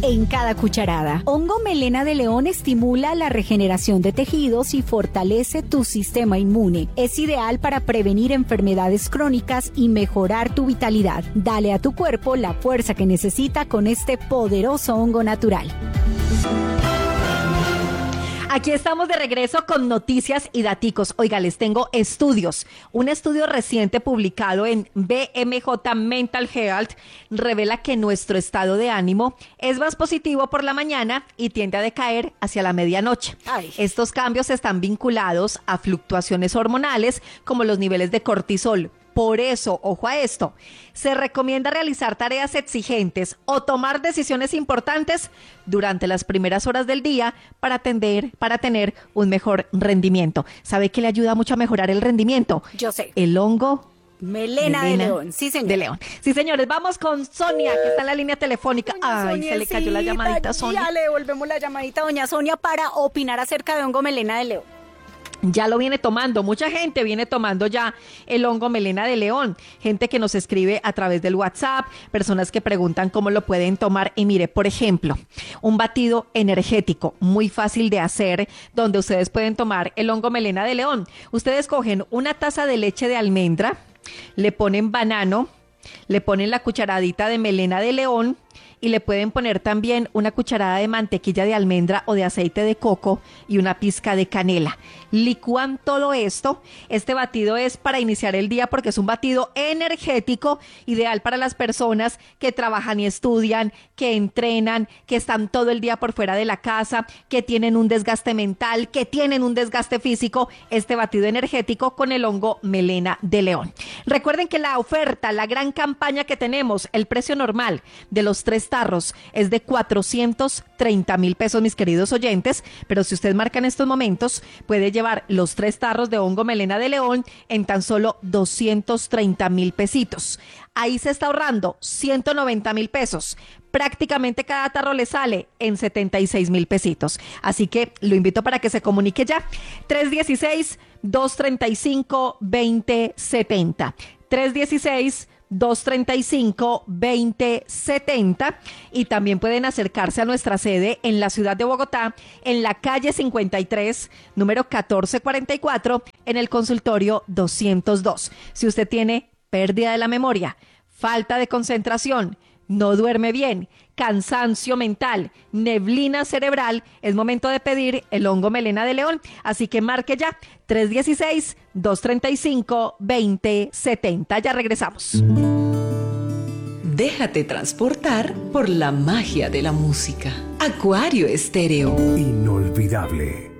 en cada cucharada. Hongo melena de león estimula la regeneración de tejidos y fortalece tu sistema inmune. Es ideal para prevenir enfermedades crónicas y mejorar tu vitalidad. Dale a tu cuerpo la fuerza que necesita con este poderoso hongo natural. Aquí estamos de regreso con noticias y daticos. Oiga, les tengo estudios. Un estudio reciente publicado en BMJ Mental Health revela que nuestro estado de ánimo es más positivo por la mañana y tiende a decaer hacia la medianoche. Ay. Estos cambios están vinculados a fluctuaciones hormonales como los niveles de cortisol. Por eso, ojo a esto, se recomienda realizar tareas exigentes o tomar decisiones importantes durante las primeras horas del día para tener un mejor rendimiento. ¿Sabe qué le ayuda mucho a mejorar el rendimiento? Yo sé. El hongo Melena de león, sí señor. de león. Sí, señores, vamos con Sonia, que está en la línea telefónica. Doña Ay, se le cayó la Soniecita, llamadita, Sonia. Ya le devolvemos la llamadita a doña Sonia para opinar acerca de hongo melena de león. Ya lo viene tomando, mucha gente viene tomando ya el hongo melena de león, gente que nos escribe a través del WhatsApp, personas que preguntan cómo lo pueden tomar. Y mire, por ejemplo, un batido energético muy fácil de hacer, donde ustedes pueden tomar el hongo melena de león. Ustedes cogen una taza de leche de almendra, le ponen banano, le ponen la cucharadita de melena de león y le pueden poner también una cucharada de mantequilla de almendra o de aceite de coco y una pizca de canela. Licúan todo esto. Este batido es para iniciar el día porque es un batido energético, ideal para las personas que trabajan y estudian, que entrenan, que están todo el día por fuera de la casa, que tienen un desgaste mental, que tienen un desgaste físico. Este batido energético con el hongo melena de león. Recuerden que la oferta, la gran campaña que tenemos, el precio normal de los 3 tarros es de 430,000 pesos, mis queridos oyentes, pero si usted marca en estos momentos, puede llevar los 3 tarros de hongo melena de león en tan solo 230,000 pesitos. Ahí se está ahorrando 190,000 pesos. Prácticamente cada tarro le sale en 76,000 pesitos. Así que lo invito para que se comunique ya. 316-235-2070. 316-235-2070 y también pueden acercarse a nuestra sede en la ciudad de Bogotá, en la calle 53, número 1444, en el consultorio 202. Si usted tiene pérdida de la memoria, falta de concentración, no duerme bien, cansancio mental, neblina cerebral, es momento de pedir el hongo melena de león. Así que marque ya 316-235-2070. Ya regresamos. Déjate transportar por la magia de la música. Acuario Estéreo. Inolvidable.